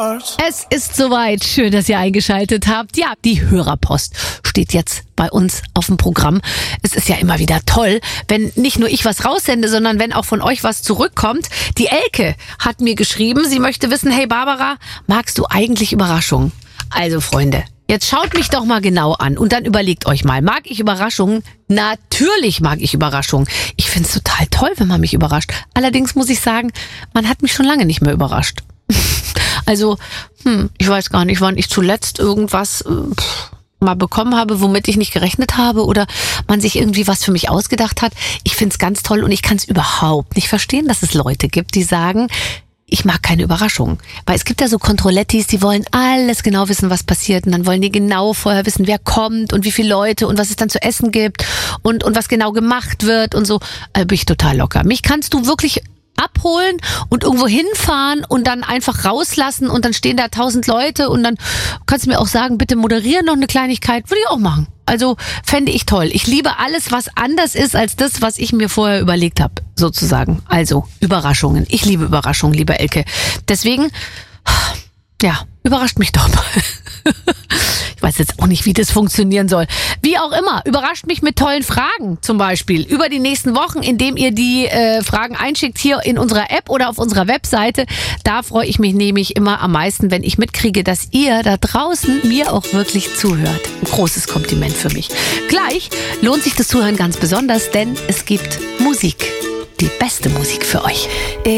heart. Es ist soweit. Schön, dass ihr eingeschaltet habt. Ja, die Hörerpost steht jetzt bei uns auf dem Programm. Es ist ja immer wieder toll, wenn nicht nur ich was raussende, sondern wenn auch von euch was zurückkommt. Die Elke hat mir geschrieben, sie möchte wissen, hey Barbara, magst du eigentlich Überraschungen? Also Freunde, jetzt schaut mich doch mal genau an und dann überlegt euch mal, mag ich Überraschungen? Natürlich mag ich Überraschungen. Ich find's total toll, wenn man mich überrascht. Allerdings muss ich sagen, man hat mich schon lange nicht mehr überrascht. Also, ich weiß gar nicht, wann ich zuletzt irgendwas mal bekommen habe, womit ich nicht gerechnet habe oder man sich irgendwie was für mich ausgedacht hat. Ich find's ganz toll und ich kann's überhaupt nicht verstehen, dass es Leute gibt, die sagen, ich mag keine Überraschungen. Weil es gibt ja so Kontrollettis, die wollen alles genau wissen, was passiert. Und dann wollen die genau vorher wissen, wer kommt und wie viele Leute und was es dann zu essen gibt und was genau gemacht wird und so. Also bin ich total locker. Mich kannst du wirklich abholen und irgendwo hinfahren und dann einfach rauslassen und dann stehen da 1000 Leute und dann kannst du mir auch sagen, bitte moderieren noch eine Kleinigkeit. Würde ich auch machen. Also fände ich toll. Ich liebe alles, was anders ist als das, was ich mir vorher überlegt habe, sozusagen. Also Überraschungen. Ich liebe Überraschungen, liebe Elke. Deswegen, ja, überrascht mich doch mal. Ich weiß jetzt auch nicht, wie das funktionieren soll. Wie auch immer, überrascht mich mit tollen Fragen zum Beispiel über die nächsten Wochen, indem ihr die Fragen einschickt hier in unserer App oder auf unserer Webseite. Da freue ich mich nämlich immer am meisten, wenn ich mitkriege, dass ihr da draußen mir auch wirklich zuhört. Ein großes Kompliment für mich. Gleich lohnt sich das Zuhören ganz besonders, denn es gibt Musik. Die beste Musik für euch.